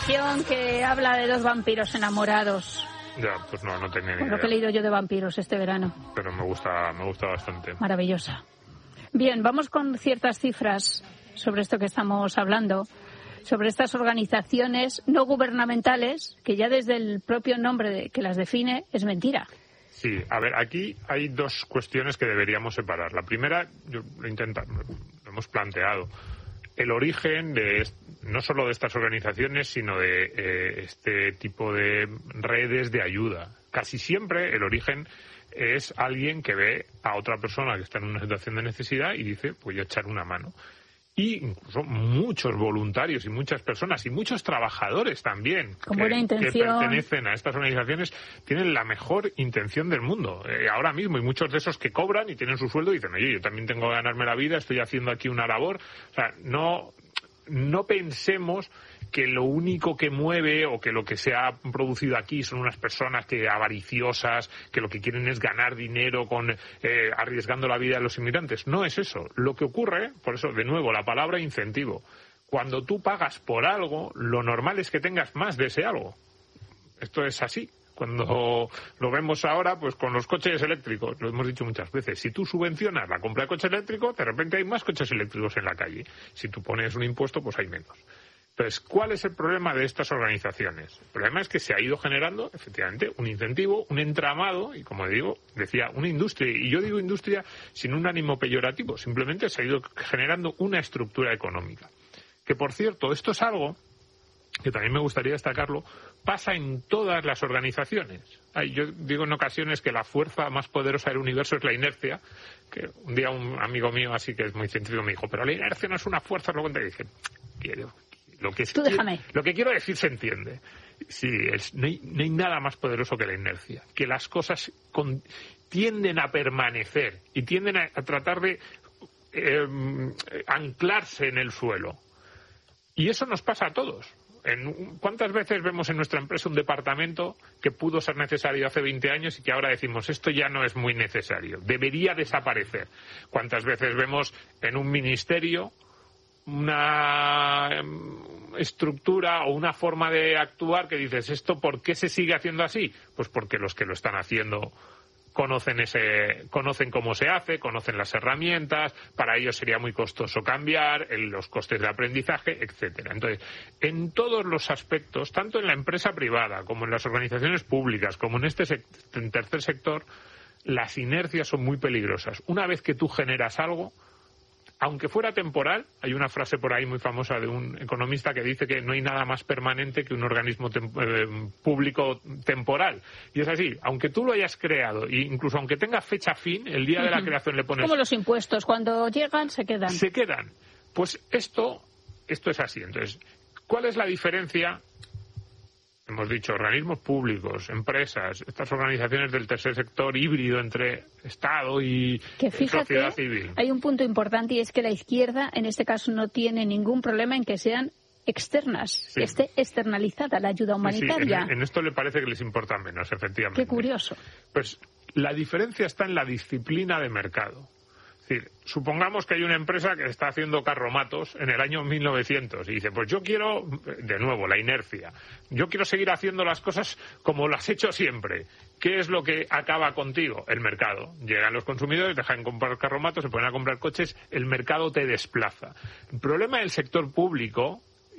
organización que habla de dos vampiros enamorados. Ya, pues no tenía ni idea. Lo que he leído yo de vampiros este verano. Pero me gusta bastante. Maravillosa. Bien, vamos con ciertas cifras sobre esto que estamos hablando, sobre estas organizaciones no gubernamentales, que ya desde el propio nombre que las define es mentira. Sí, a ver, aquí hay dos cuestiones que deberíamos separar. La primera, lo hemos planteado, el origen no solo de estas organizaciones, sino de este tipo de redes de ayuda. Casi siempre el origen es alguien que ve a otra persona que está en una situación de necesidad y dice, voy a echar una mano. Y incluso muchos voluntarios y muchas personas y muchos trabajadores también que pertenecen a estas organizaciones tienen la mejor intención del mundo. Ahora mismo hay muchos de esos que cobran y tienen su sueldo y dicen, oye, yo también tengo que ganarme la vida, estoy haciendo aquí una labor. O sea, no pensemos que lo único que mueve o que lo que se ha producido aquí son unas personas avariciosas, que lo que quieren es ganar dinero arriesgando la vida de los inmigrantes. No es eso. Lo que ocurre, por eso, de nuevo, la palabra incentivo. Cuando tú pagas por algo, lo normal es que tengas más de ese algo. Esto es así. Cuando lo vemos ahora, pues con los coches eléctricos, lo hemos dicho muchas veces, si tú subvencionas la compra de coches eléctricos, de repente hay más coches eléctricos en la calle. Si tú pones un impuesto, pues hay menos. Entonces, ¿cuál es el problema de estas organizaciones? El problema es que se ha ido generando, efectivamente, un incentivo, un entramado, y como decía, una industria. Y yo digo industria sin un ánimo peyorativo, simplemente se ha ido generando una estructura económica. Que, por cierto, esto es algo que también me gustaría destacarlo, pasa en todas las organizaciones. Yo digo en ocasiones que la fuerza más poderosa del universo es la inercia, que un día un amigo mío, así que es muy científico, me dijo, pero la inercia no es una fuerza, lo que dije, lo que quiero decir se entiende. Sí, no hay nada más poderoso que la inercia, que las cosas tienden a permanecer y tienden a tratar de anclarse en el suelo. Y eso nos pasa a todos. ¿Cuántas veces vemos en nuestra empresa un departamento que pudo ser necesario hace 20 años y que ahora decimos esto ya no es muy necesario, debería desaparecer? ¿Cuántas veces vemos en un ministerio una estructura o una forma de actuar que dices, ¿esto por qué se sigue haciendo así? Pues porque los que lo están haciendo conocen cómo se hace, conocen las herramientas, para ellos sería muy costoso cambiar, los costes de aprendizaje, etcétera. Entonces, en todos los aspectos, tanto en la empresa privada como en las organizaciones públicas, como en en tercer sector, las inercias son muy peligrosas. Una vez que tú generas algo, aunque fuera temporal, hay una frase por ahí muy famosa de un economista que dice que no hay nada más permanente que un organismo público temporal. Y es así, aunque tú lo hayas creado, e incluso aunque tenga fecha fin, el día de la creación le pones... Como los impuestos, cuando llegan, se quedan. Se quedan. Pues esto es así. Entonces, ¿cuál es la diferencia? Hemos dicho organismos públicos, empresas, estas organizaciones del tercer sector híbrido entre Estado y sociedad civil. Hay un punto importante y es que la izquierda, en este caso, no tiene ningún problema en que sean externas, sí, que esté externalizada la ayuda humanitaria. Sí, en esto le parece que les importa menos, efectivamente. Qué curioso. Pues la diferencia está en la disciplina de mercado. Es decir, supongamos que hay una empresa que está haciendo carromatos en el año 1900 y dice, pues yo quiero, de nuevo, la inercia, yo quiero seguir haciendo las cosas como las he hecho siempre. ¿Qué es lo que acaba contigo? El mercado. Llegan los consumidores, dejan de comprar carromatos, se ponen a comprar coches, el mercado te desplaza. El problema del sector público,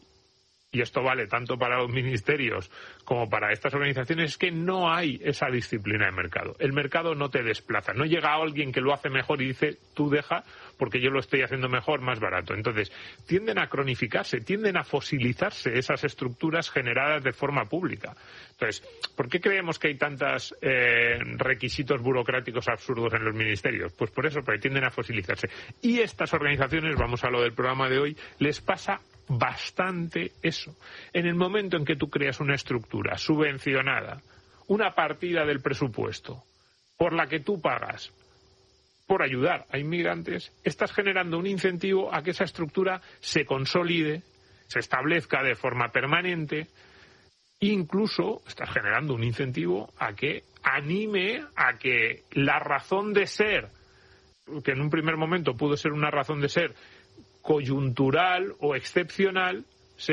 y esto vale tanto para los ministerios como para estas organizaciones, es que no hay esa disciplina de mercado. El mercado no te desplaza. No llega alguien que lo hace mejor y dice, tú deja, porque yo lo estoy haciendo mejor, más barato. Entonces, tienden a cronificarse, tienden a fosilizarse esas estructuras generadas de forma pública. Entonces, ¿por qué creemos que hay tantos requisitos burocráticos absurdos en los ministerios? Pues por eso, porque tienden a fosilizarse. Y estas organizaciones, vamos a lo del programa de hoy, les pasa bastante eso. En el momento en que tú creas una estructura subvencionada, una partida del presupuesto por la que tú pagas por ayudar a inmigrantes, estás generando un incentivo a que esa estructura se consolide, se establezca de forma permanente, e incluso estás generando un incentivo a que anime a que la razón de ser, que en un primer momento pudo ser una razón de ser coyuntural o excepcional, se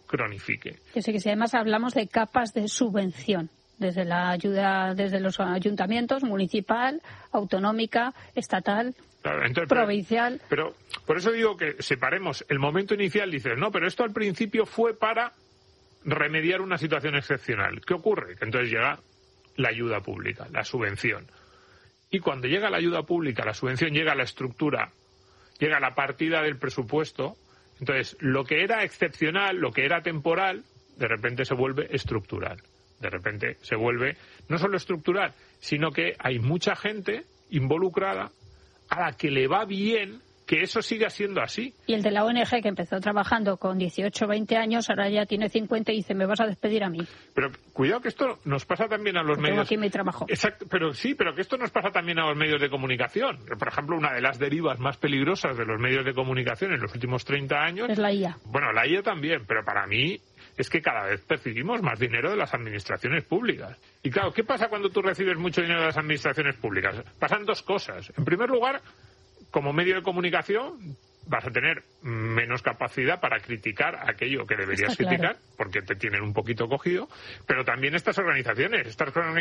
cronifique. Yo sé que si además hablamos de capas de subvención, desde la ayuda, desde los ayuntamientos, municipal, autonómica, estatal, claro, entonces, provincial. Pero por eso digo que separemos el momento inicial, dices, no, pero esto al principio fue para remediar una situación excepcional. ¿Qué ocurre? Que entonces llega la ayuda pública, la subvención. Y cuando llega la ayuda pública, la subvención, llega la estructura, llega la partida del presupuesto. Entonces, lo que era excepcional, lo que era temporal, de repente se vuelve estructural. De repente se vuelve no solo estructural, sino que hay mucha gente involucrada a la que le va bien que eso siga siendo así. Y el de la ONG, que empezó trabajando con 18 o 20 años, ahora ya tiene 50 y dice, me vas a despedir a mí. Pero cuidado que esto nos pasa también a los medios. Tengo aquí mi trabajo. Exacto, pero que esto nos pasa también a los medios de comunicación. Por ejemplo, una de las derivas más peligrosas de los medios de comunicación en los últimos 30 años... es la IA. Bueno, la IA también, pero para mí es que cada vez percibimos más dinero de las administraciones públicas. Y claro, ¿qué pasa cuando tú recibes mucho dinero de las administraciones públicas? Pasan dos cosas. En primer lugar, como medio de comunicación vas a tener menos capacidad para criticar aquello que deberías criticar, porque te tienen un poquito cogido, pero también estas organizaciones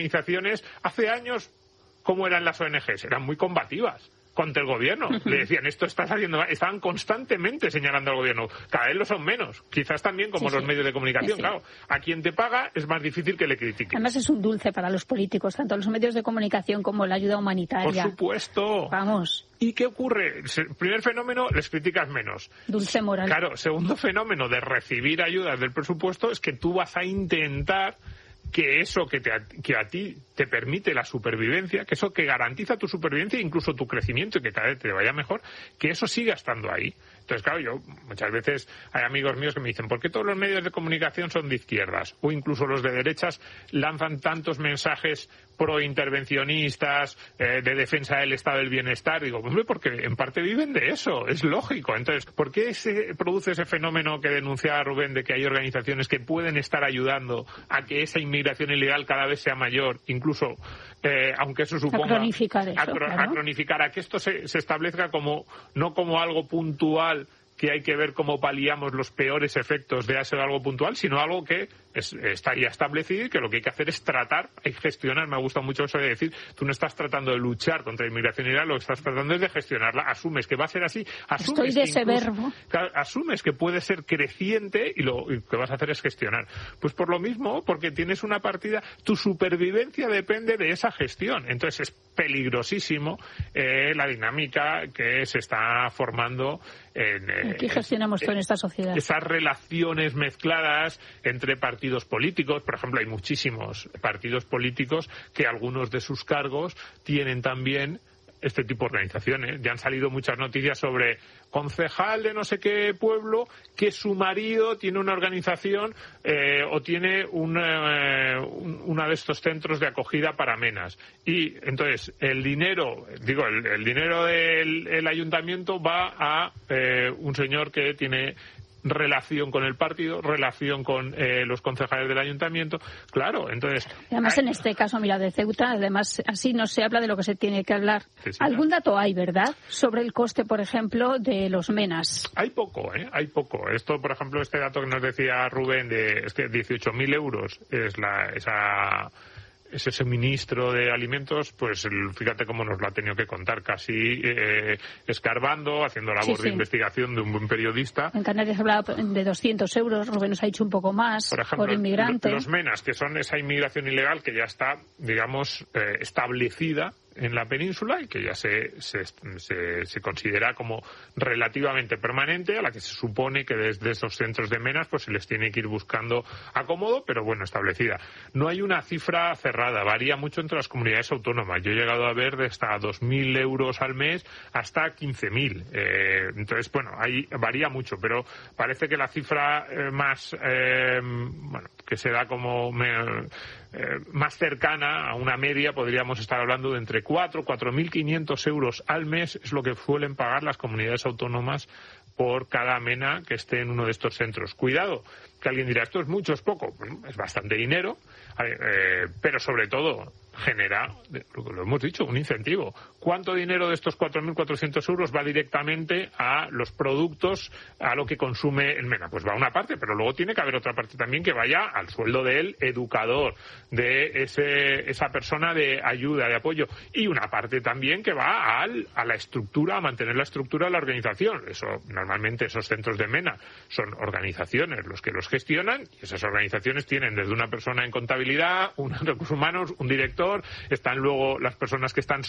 hace años, ¿cómo eran las ONGs? Eran muy combativas contra el gobierno. Le decían, esto estás haciendo mal. Estaban constantemente señalando al gobierno. Cada vez lo son menos. Quizás también como los medios de comunicación. Claro, a quien te paga es más difícil que le critiquen. Además es un dulce para los políticos, tanto los medios de comunicación como la ayuda humanitaria. Por supuesto. Vamos. ¿Y qué ocurre? Primer fenómeno, les criticas menos. Dulce moral. Claro, segundo fenómeno de recibir ayudas del presupuesto es que tú vas a intentar que eso que a ti te permite la supervivencia, que eso que garantiza tu supervivencia e incluso tu crecimiento y que cada vez te vaya mejor, que eso siga estando ahí. Entonces, claro, yo muchas veces hay amigos míos que me dicen, ¿por qué todos los medios de comunicación son de izquierdas? O incluso los de derechas lanzan tantos mensajes pro-intervencionistas, de defensa del estado del bienestar. Digo, hombre, porque en parte viven de eso, es lógico. Entonces, ¿por qué se produce ese fenómeno que denunciaba Rubén de que hay organizaciones que pueden estar ayudando a que esa inmigración ilegal cada vez sea mayor, incluso aunque eso suponga a cronificar, a que esto se establezca como no como algo puntual que hay que ver cómo paliamos los peores efectos de hacer algo puntual, sino algo que está ya establecido y que lo que hay que hacer es tratar y gestionar. Me gusta mucho eso de decir, tú no estás tratando de luchar contra la inmigración ilegal, lo que estás tratando es de gestionarla. Asumes que va a ser así, asumes asumes que puede ser creciente y lo que vas a hacer es gestionar. Pues por lo mismo, porque tienes una partida, tu supervivencia depende de esa gestión. Entonces es peligrosísimo la dinámica que se está formando aquí gestionamos todo en esta sociedad. Esas relaciones mezcladas entre partidos políticos. Por ejemplo, hay muchísimos partidos políticos que algunos de sus cargos tienen también este tipo de organizaciones. Ya han salido muchas noticias sobre concejal de no sé qué pueblo que su marido tiene una organización o tiene una de estos centros de acogida para menas. Y entonces el dinero del ayuntamiento va a un señor que tiene relación con el partido, relación con los concejales del ayuntamiento. Claro, entonces... Además, en este caso, mira, de Ceuta, además, así no se habla de lo que se tiene que hablar. Sí, ¿Algún dato hay, verdad, sobre el coste, por ejemplo, de los menas? Hay poco, hay poco. Esto, por ejemplo, este dato que nos decía Rubén, es que 18.000 euros es ese suministro de alimentos, pues fíjate cómo nos lo ha tenido que contar, casi escarbando, haciendo labor de investigación de un buen periodista. En Canarias se hablaba de 200 euros, Rubén nos ha dicho un poco más, por ejemplo, por inmigrante. Los menas, que son esa inmigración ilegal que ya está, digamos, establecida en la península y que ya se considera como relativamente permanente, a la que se supone que desde esos centros de menas pues se les tiene que ir buscando acomodo, pero bueno, establecida. No hay una cifra cerrada, varía mucho entre las comunidades autónomas. Yo he llegado a ver de hasta 2.000 euros al mes hasta 15.000. Entonces, bueno, ahí varía mucho, pero parece que la cifra más, que se da como más cercana a una media, podríamos estar hablando de entre 4.500 euros al mes, es lo que suelen pagar las comunidades autónomas por cada mena que esté en uno de estos centros. Cuidado, que alguien dirá, esto es mucho, es poco. Bueno, es bastante dinero, pero sobre todo genera, lo hemos dicho, un incentivo. ¿Cuánto dinero de estos 4.400 euros va directamente a los productos, a lo que consume el MENA? Pues va una parte, pero luego tiene que haber otra parte también que vaya al sueldo del educador, de esa persona de ayuda, de apoyo, y una parte también que va a la estructura, a mantener la estructura de la organización. Eso, normalmente esos centros de MENA son organizaciones los que los gestionan, y esas organizaciones tienen desde una persona en contabilidad, unos recursos humanos, un director, están luego las personas que están